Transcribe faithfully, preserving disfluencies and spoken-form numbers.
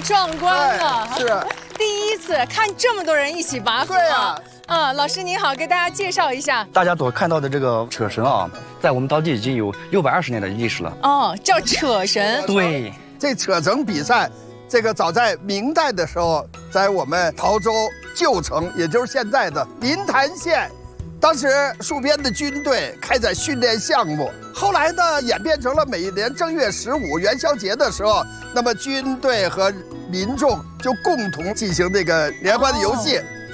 壮观了。 是第一次看这么多人一起拔河。 对呀。 嗯，老师您好，给大家介绍一下。 大家所看到的这个扯绳啊，在我们当地已经有六百二十年的历史了。 哦，叫扯绳。 对， 这扯绳比赛，这个早在明代的时候，在我们陶州旧城，也就是现在的临潭县。当时戍边的军队开展训练项目，后来呢演变成了每年正月十五元宵节的时候，那么军队和民众就共同进行这个联欢的游戏。哦